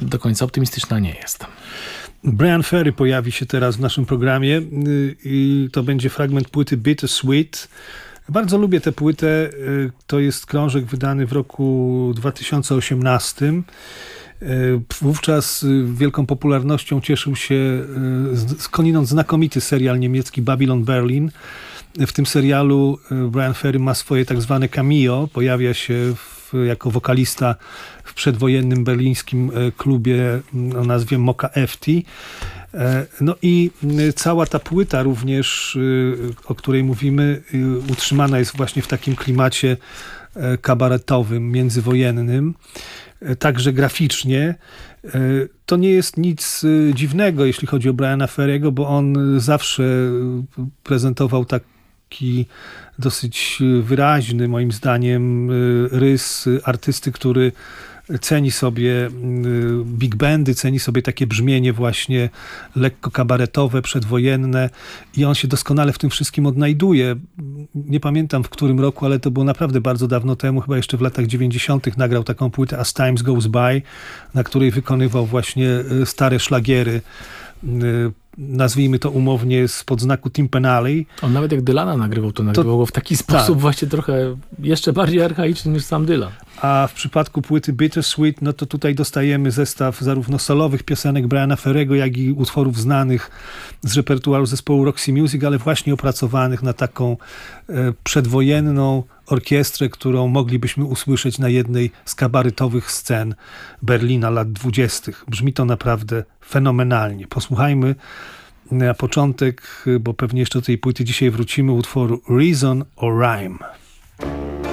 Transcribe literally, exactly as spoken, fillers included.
do końca optymistyczna nie jest. Bryan Ferry pojawi się teraz w naszym programie i to będzie fragment płyty Bittersweet. Bardzo lubię tę płytę. To jest krążek wydany w roku dwa tysiące osiemnastym. Wówczas wielką popularnością cieszył się skądinąd znakomity serial niemiecki Babylon Berlin. W tym serialu Bryan Ferry ma swoje tak zwane cameo. Pojawia się w, jako wokalista w przedwojennym berlińskim klubie o nazwie Mocha F T. No i cała ta płyta również, o której mówimy, utrzymana jest właśnie w takim klimacie kabaretowym, międzywojennym. Także graficznie. To nie jest nic dziwnego, jeśli chodzi o Bryana Ferry'ego, bo on zawsze prezentował taki dosyć wyraźny, moim zdaniem, rys artysty, który ceni sobie big bandy, ceni sobie takie brzmienie właśnie lekko kabaretowe, przedwojenne i on się doskonale w tym wszystkim odnajduje. Nie pamiętam w którym roku, ale to było naprawdę bardzo dawno temu, chyba jeszcze w latach dziewięćdziesiątych nagrał taką płytę As Times Goes By, na której wykonywał właśnie stare szlagiery, nazwijmy to umownie spod znaku Timpanali. On nawet jak Dylana nagrywał, to nagrywał to, w taki sposób tak. właśnie trochę jeszcze bardziej archaiczny niż sam Dylan. A w przypadku płyty Bittersweet, no to tutaj dostajemy zestaw zarówno solowych piosenek Bryana Ferry'ego, jak i utworów znanych z repertuaru zespołu Roxy Music, ale właśnie opracowanych na taką e, przedwojenną orkiestrę, którą moglibyśmy usłyszeć na jednej z kabaretowych scen Berlina lat dwudziestych. Brzmi to naprawdę fenomenalnie. Posłuchajmy na początek, bo pewnie jeszcze do tej płyty dzisiaj wrócimy, utworu Reason or Rhyme.